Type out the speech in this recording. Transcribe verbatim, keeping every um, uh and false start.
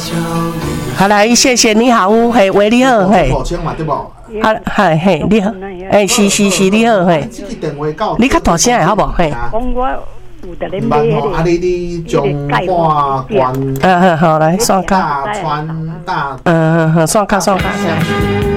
好来，谢谢你好，嘿，喂，你好，嘿， 五千嘛对不？ 好，嘿，嘿，你好，哎，是是是，你好，嘿，你较大声的好不？嘿， 讲我有得恁买迄个，啊，你你中华关， 嗯好，好来，算卡， 大川大， 嗯嗯，算卡算卡。